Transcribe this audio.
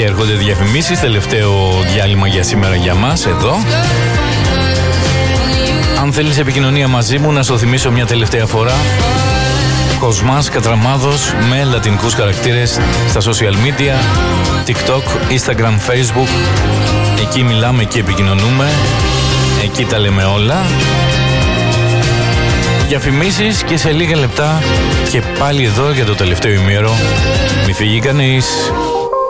έρχονται διαφημίσεις. Τελευταίο διάλειμμα για σήμερα για μας εδώ. Αν θέλεις επικοινωνία μαζί μου, να σου θυμίσω μια τελευταία φορά. Κοσμάς Κατραμάδος με λατινικούς χαρακτήρες στα social media, TikTok, Instagram, Facebook. Εκεί μιλάμε, εκεί επικοινωνούμε, εκεί τα λέμε όλα. Διαφημίσεις και σε λίγα λεπτά και πάλι εδώ για το τελευταίο ημίωρο. Μη φύγει κανείς.